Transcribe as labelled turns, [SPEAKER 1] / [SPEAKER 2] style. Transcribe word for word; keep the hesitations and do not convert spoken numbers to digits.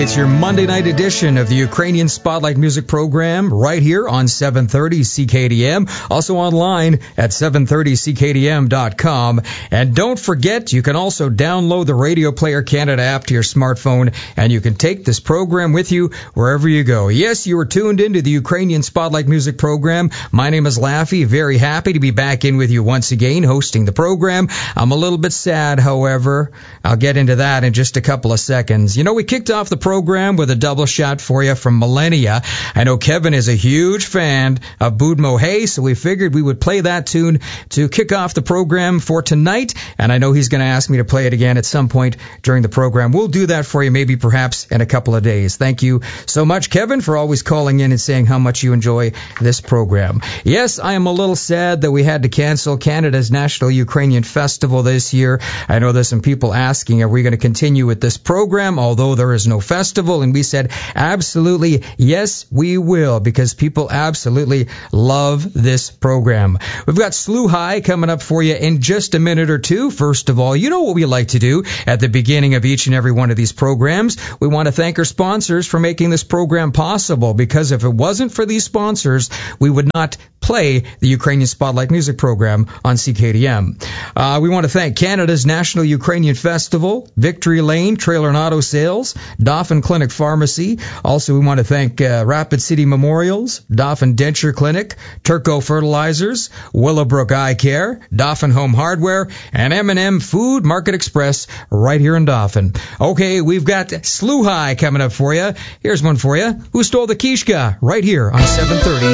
[SPEAKER 1] It's your Monday night edition of the Ukrainian Spotlight Music Program right here on seven thirty C K D M. Also online at seven thirty C K D M dot com. And don't forget, you can also download the Radio Player Canada app to your smartphone, and you can take this program with you wherever you go. Yes, you are tuned into the Ukrainian Spotlight Music Program. My name is Laffy. Very happy to be back in with you once again, hosting the program. I'm a little bit sad, however. I'll get into that in just a couple of seconds. You know, we kicked off the program with a double shot for you from Millennia. I know Kevin is a huge fan of Budmo Hay, so we figured we would play that tune to kick off the program for tonight, and I know he's going to ask me to play it again at some point during the program. We'll do that for you maybe perhaps in a couple of days. Thank you so much, Kevin, for always calling in and saying how much you enjoy this program. Yes, I am a little sad that we had to cancel Canada's National Ukrainian Festival this year. I know there's some people asking, are we going to continue with this program, although there is no festival? And we said, absolutely, yes, we will, because people absolutely love this program. We've got Slew High coming up for you in just a minute or two. First of all, you know what we like to do at the beginning of each and every one of these programs. We want to thank our sponsors for making this program possible, because if it wasn't for these sponsors, we would not play the Ukrainian Spotlight Music Program on C K D M. Uh, we want to thank Canada's National Ukrainian Festival, Victory Lane Trailer and Auto Sales, Dauphin Clinic Pharmacy. Also, we want to thank uh, Rapid City Memorials, Dauphin Denture Clinic, Turco Fertilizers, Willowbrook Eye Care, Dauphin Home Hardware, and M and M Food Market Express right here in Dauphin. Okay, we've got Slew High coming up for you. Here's one for you. Who Stole the Kishka? Right here on seven thirty